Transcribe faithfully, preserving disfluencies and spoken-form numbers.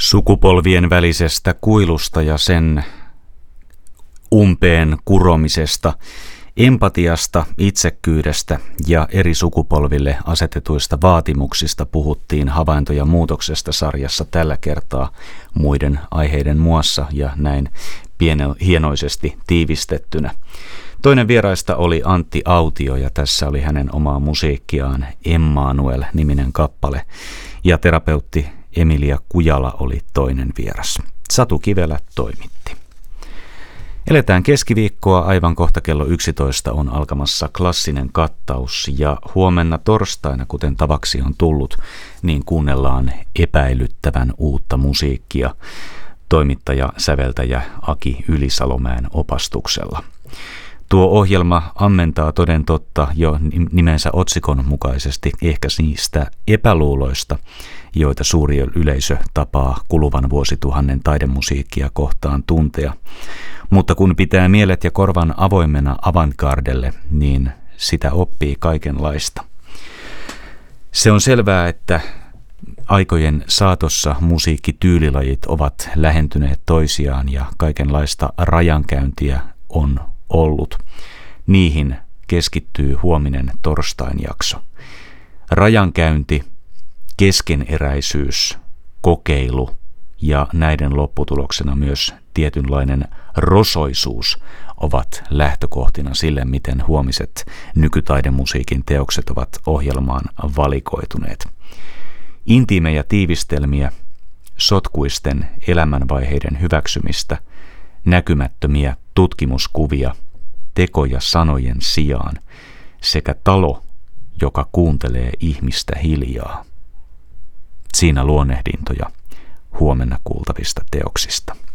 Sukupolvien välisestä kuilusta ja sen umpeen kuromisesta, empatiasta, itsekkyydestä ja eri sukupolville asetetuista vaatimuksista puhuttiin Havaintoja muutoksesta -sarjassa tällä kertaa muiden aiheiden muassa ja näin piene, hienoisesti tiivistettynä. Toinen vieraista oli Antti Autio ja tässä oli hänen omaa musiikkiaan Emmanuel-niminen kappale ja terapeutti Emilia Kujala oli toinen vieras. Satu Kivelä toimitti. Eletään keskiviikkoa, aivan kohta kello yksitoista on alkamassa klassinen kattaus ja huomenna torstaina, kuten tavaksi on tullut, niin kuunnellaan epäilyttävän uutta musiikkia toimittaja, säveltäjä Aki Ylisalomäen opastuksella. Tuo ohjelma ammentaa toden totta jo nimensä otsikon mukaisesti ehkä niistä epäluuloista, joita suuri yleisö tapaa kuluvan vuosituhannen taidemusiikkia kohtaan tuntea. Mutta kun pitää mielet ja korvan avoimena avantgardelle, niin sitä oppii kaikenlaista. Se on selvää, että aikojen saatossa musiikkityylilajit ovat lähentyneet toisiaan ja kaikenlaista rajankäyntiä on ollut. Niihin keskittyy huominen torstain jakso. Rajankäynti, keskeneräisyys, kokeilu ja näiden lopputuloksena myös tietynlainen rosoisuus ovat lähtökohtina sille, miten huomiset nykytaidemusiikin teokset ovat ohjelmaan valikoituneet. Intiimejä tiivistelmiä, sotkuisten elämänvaiheiden hyväksymistä, näkymättömiä tutkimuskuvia, tekoja sanojen sijaan sekä talo, joka kuuntelee ihmistä hiljaa. Siinä luonnehdintoja huomenna kuultavista teoksista.